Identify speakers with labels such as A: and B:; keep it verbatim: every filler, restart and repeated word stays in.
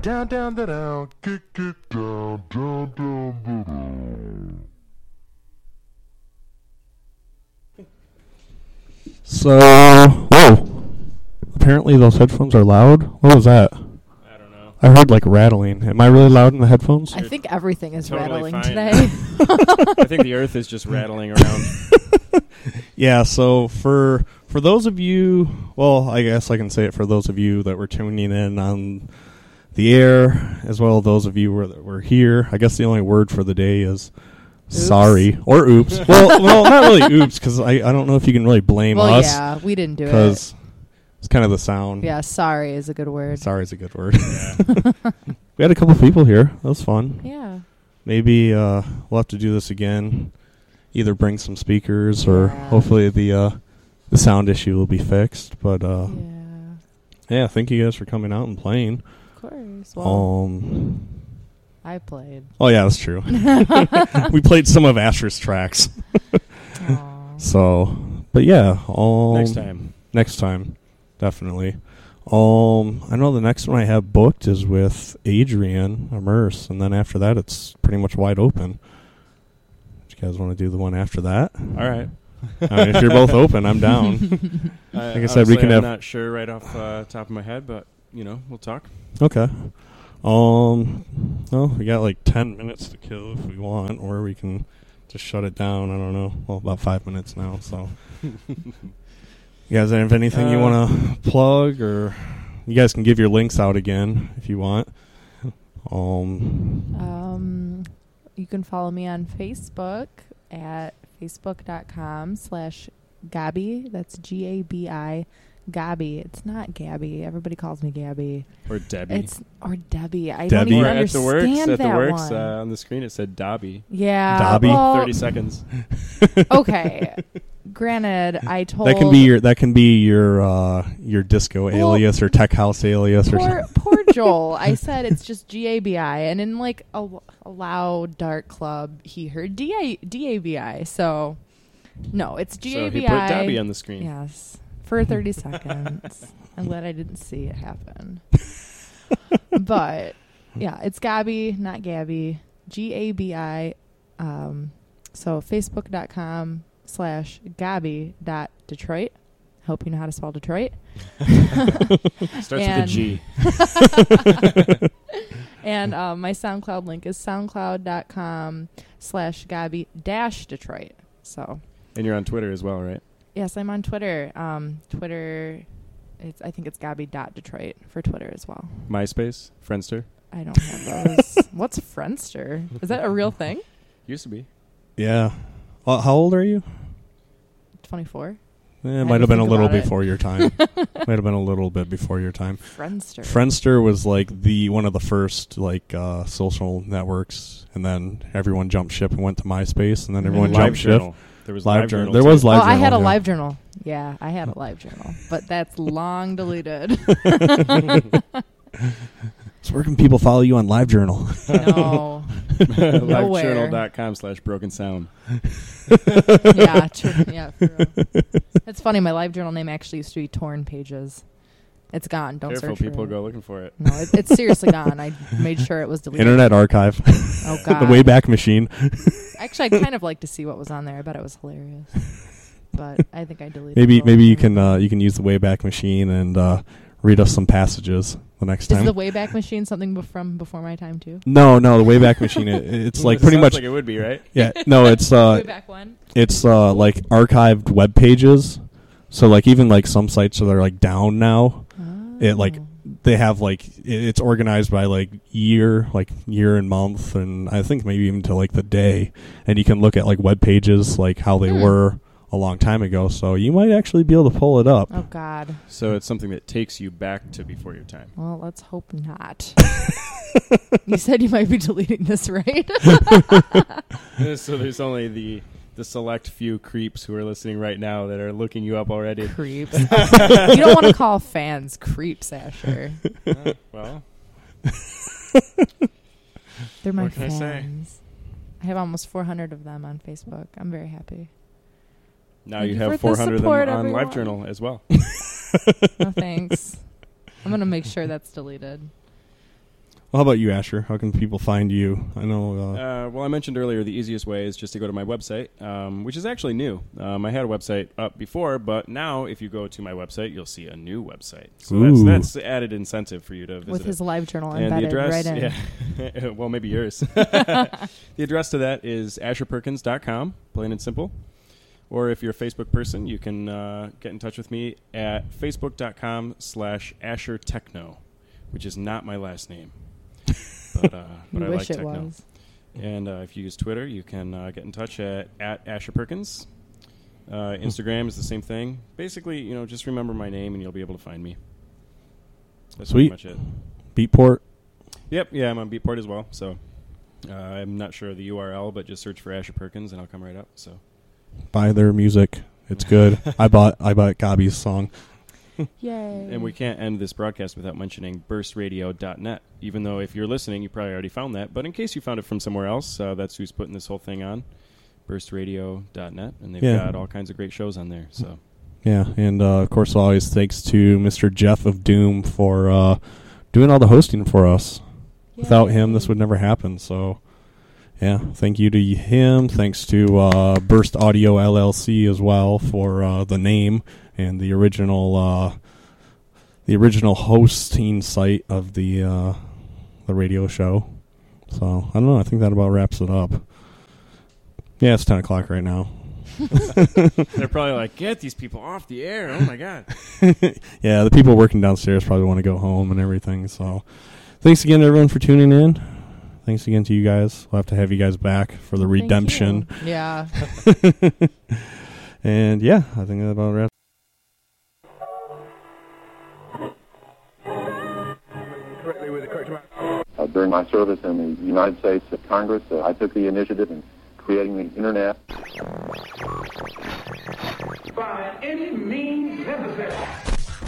A: Down, down, da, down. Kick, kick, down, down, down, da, down.
B: So, whoa. Apparently those headphones are loud. What was that?
C: I don't know.
B: I heard like rattling. Am I really loud in the headphones?
D: I think everything is
C: Totally
D: rattling
C: fine.
D: today.
C: I think the earth is just rattling around.
B: Yeah, so for for those of you, well, I guess I can say it for those of you that were tuning in on the air, as well as those of you were, that were here. I guess the only word for the day is
D: Oops.
B: sorry or oops. well, well, not really oops, because I, I don't know if you can really blame
D: well,
B: us.
D: yeah, we didn't do it.
B: Because it's kind of the sound.
D: Yeah, sorry is a good word.
B: Sorry is a good word. We had a couple people here. That was fun.
D: Yeah.
B: Maybe uh, we'll have to do this again. Either bring some speakers or
D: Yeah.
B: hopefully the uh, the sound issue will be fixed. But uh,
D: Yeah.
B: yeah, thank you guys for coming out and playing.
D: Of course. Well,
B: Um,
D: I played.
B: oh yeah, that's true. We played some of Asher's tracks.
D: Aw.
B: So, but yeah, um,
C: Next time.
B: Next time, definitely. Um, I know the next one I have booked is with Adrian Immerse, and then after that, it's pretty much wide open. Do you guys want to do the one after that?
C: All right.
B: I mean, if you're both open, I'm down.
C: I,
B: Like I said, we
C: honestly,
B: can
C: I'm
B: have-
C: not sure right off uh, top of my head, but you know, we'll talk.
B: Okay. Um, well, we got like ten minutes to kill if we want, or we can just shut it down. I don't know. Well, about five minutes now, so. You guys have anything you
C: Uh,
B: want to plug, or you guys can give your links out again if you want. Um,
D: Um, you can follow me on Facebook at facebook.com slash Gabi. That's G A B I. Gabi. It's not Gabby. Everybody calls me Gabby.
C: Or Debbie.
D: It's or Debbie. I
B: Debbie.
D: don't
C: or
D: even
C: at the works,
D: understand
C: at the
D: that
C: works
D: one.
C: uh, on the screen it said Dobby.
D: yeah.
B: Dobby?
D: Well,
C: Thirty seconds.
D: okay. Granted, I told
B: that can be your that can be your uh, your disco
D: Well,
B: alias or tech house alias or
D: poor,
B: something.
D: poor Joel. I said it's just G A B I, and in like a, a loud dark club, he heard D A D A B I. So no, it's G
C: So
D: A
C: he
D: B
C: put
D: I.
C: Dobby on the screen.
D: Yes, for thirty seconds. I'm glad I didn't see it happen. But yeah, it's Gabi, not Gabby. G A B I. Um, so facebook.com slash Gabi dot Detroit. Hope you know how to spell Detroit.
C: Starts with a
D: And-
C: G.
D: And um, my SoundCloud link is soundcloud.com slash Gabi dash Detroit. So
C: And you're on Twitter as well, right?
D: yes, I'm on Twitter. Um, Twitter, it's I think it's Gabi dot Detroit for Twitter as well.
C: MySpace, Friendster.
D: I don't have those. What's Friendster? Is that a real thing?
C: Used to be.
B: Yeah. Well, how old are you?
D: twenty-four.
B: Eh,
D: I
B: it
D: had
B: might
D: to
B: have been a
D: think
B: little
D: about it.
B: before your time. Might have been a little bit before your time.
D: Friendster.
B: Friendster was like the one of the first like uh, social networks, and then everyone jumped ship and went to MySpace, and then everyone
D: Mhm.
B: jumped
C: Live
B: ship.
C: Journal. There was
B: Live
C: Live
B: Journal.
C: Journal.
B: There
C: too.
B: was Live
D: oh, I had a
B: Journal, yeah.
D: live journal. Yeah, I had a live journal, but that's long deleted.
B: So where can people follow you on LiveJournal?
D: No. Nowhere.
C: LiveJournal.com slash broken sound.
D: yeah, true. Yeah, for real. It's funny. My live journal name actually used to be Torn Pages. It's gone. Don't
C: Careful,
D: search for
C: people
D: it.
C: go looking for it.
D: No, it, it's seriously gone. I made sure it was deleted.
B: Internet Archive.
D: Oh God.
B: The Wayback Machine.
D: Actually, I'd kind of like to see what was on there. I bet it was hilarious. But I think I deleted.
B: Maybe
D: the
B: maybe you
D: whole
B: can
D: thing.
B: uh, you can use the Wayback Machine and uh, read us some passages the next
D: Is
B: time.
D: the Wayback Machine something bef- from before my time too?
B: no, no, the Wayback Machine. It, it's like
C: It
B: pretty
C: sounds
B: much.
C: like it would be, right?
B: Yeah, no, it's uh,
D: Wayback one.
B: it's uh, like archived web pages. So like even like some sites that are like down now, it like
D: Oh.
B: they have like it, it's organized by like year, like year and month, and I think maybe even to like the day, and you can look at like web pages like how they
D: Hmm.
B: were a long time ago. So you might actually be able to pull it up.
D: Oh God.
C: So it's something that takes you back to before your time.
D: Well, let's hope not. You said you might be deleting this, right?
C: So there's only the the select few creeps who are listening right now that are looking you up already.
D: Creeps. You don't want to call fans creeps, Asher.
C: Uh, well,
D: They're my
C: What can I say?
D: fans. I have almost four hundred of them on Facebook. I'm very happy.
C: now
D: Thank
C: you
D: you
C: have
D: for the
C: four hundred of them
D: support,
C: on
D: everyone.
C: LiveJournal as well.
D: No thanks. I'm gonna make sure that's deleted.
B: Well, how about you, Asher? How can people find you? I know. Uh,
C: Uh, well, I mentioned earlier the easiest way is just to go to my website, um, which is actually new. Um, I had a website up before, but now if you go to my website, you'll see a new website. So
B: Ooh.
C: that's, that's added incentive for you to visit
D: With his
C: it.
D: live journal
C: And
D: embedded
C: the address,
D: right in.
C: yeah, well, maybe yours. The address to that is asher perkins dot com, plain and simple. Or if you're a Facebook person, you can uh, get in touch with me at facebook dot com slash asher techno, which is not my last name. But, uh, but
D: You
C: I
D: wish
C: like
D: it
C: techno.
D: was.
C: And uh, if you use Twitter, you can uh, get in touch at, at Asher Perkins. Uh, Instagram is the same thing. Basically, you know, just remember my name and you'll be able to find me. That's
B: Sweet.
C: pretty much it.
B: Beatport.
C: Yep, yeah, I'm on Beatport as well. So uh, I'm not sure of the U R L, but just search for Asher Perkins and I'll come right up. So
B: Buy their music. It's good. I bought I bought Gabi's song.
D: Yay.
C: And we can't end this broadcast without mentioning burst radio dot net, even though if you're listening, you probably already found that. But in case you found it from somewhere else, uh, that's who's putting this whole thing on, burst radio dot net. And they've
B: Yeah.
C: got all kinds of great shows on there. So
B: Yeah, and uh, of course, always thanks to Mister Jeff of Doom for uh, doing all the hosting for us. Without him, this would never happen. So, yeah, thank you to him. Thanks to uh, Burst Audio L L C as well for uh, the name and the original uh, the original hosting site of the uh, the radio show. So I don't know. I think that about wraps it up. Yeah, it's ten o'clock right now.
C: they're probably like, get these people off the air. Oh, my God.
B: Yeah, the people working downstairs probably want to go home and everything. So thanks again to everyone for tuning in. Thanks again to you guys. We'll have to have you guys back for the
D: Thank
B: redemption.
D: you. Yeah.
B: And yeah, I think that about wraps.
E: Uh, during my service in the United States Congress, uh, I took the initiative in creating the Internet.
F: By any means necessary.